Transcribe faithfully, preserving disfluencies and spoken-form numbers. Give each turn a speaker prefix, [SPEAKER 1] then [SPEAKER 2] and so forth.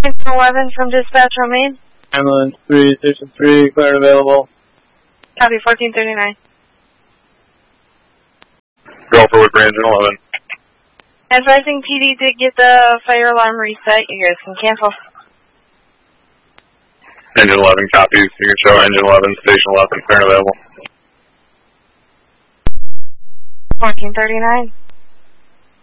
[SPEAKER 1] Washington eleven from dispatch on main.
[SPEAKER 2] Ambulance three, station three, clear and available.
[SPEAKER 1] Copy, fourteen thirty-nine.
[SPEAKER 3] Go forward for engine eleven.
[SPEAKER 1] Advising P D did get the fire alarm reset. You guys can cancel.
[SPEAKER 3] Engine eleven copies. You can show engine eleven, station eleven, clear and available.
[SPEAKER 1] fourteen thirty-nine.